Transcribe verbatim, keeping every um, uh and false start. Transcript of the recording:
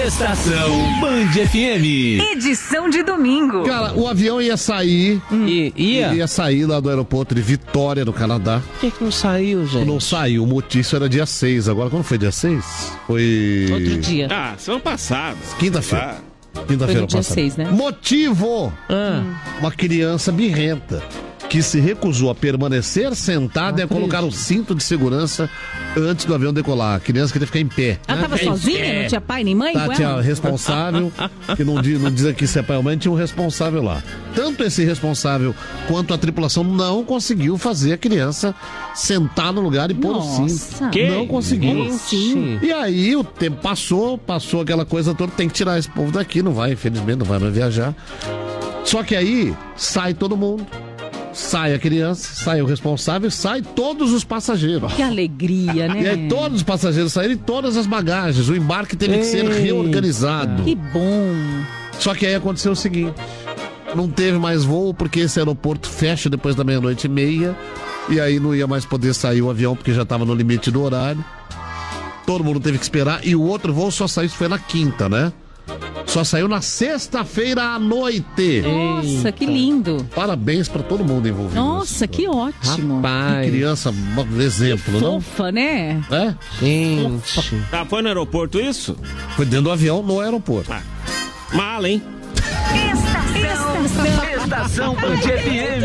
Estação Band F M. Edição de domingo. Cara, o avião ia sair. Hum. I, ia? Ia sair lá do aeroporto de Vitória, no Canadá. Por que, que não saiu, gente? Não saiu. O motivo era dia seis. Agora, quando foi dia seis? Foi. Outro dia. Ah, semana passada. Quinta-feira. Quinta-feira Foi no dia passada. seis, né? Motivo: Ah. uma criança birrenta que se recusou a permanecer sentada e a colocar o cinto de segurança antes do avião decolar. A criança queria ficar em pé. Ela tava sozinha? Não tinha pai nem mãe? Tá, com tinha ela? responsável, que não diz, não diz aqui se é pai ou mãe, tinha um responsável lá. Tanto esse responsável quanto a tripulação não conseguiu fazer a criança sentar no lugar e pôr o Nossa. cinto. Que? Não conseguiu. Sim. E aí o tempo passou, passou aquela coisa toda, tem que tirar esse povo daqui, não vai, infelizmente, não vai mais viajar. Só que aí sai todo mundo. Sai a criança, sai o responsável, sai todos os passageiros. Que alegria, né? E aí todos os passageiros saíram e todas as bagagens. O embarque teve que ser reorganizado. Que bom. Só que aí aconteceu o seguinte: não teve mais voo porque esse aeroporto fecha depois da meia-noite e meia. E aí não ia mais poder sair o avião porque já estava no limite do horário. Todo mundo teve que esperar. E o outro voo só saiu, isso foi na quinta, né? Só saiu na sexta-feira à noite. Nossa, que lindo. Parabéns pra todo mundo envolvido. Nossa, que ótimo. Rapaz. Que criança, um exemplo, não? Fofa, né? É? Gente. Ah, foi no aeroporto isso? Foi dentro do avião no aeroporto. Ah, mala, hein? Estação. Estação Band F M.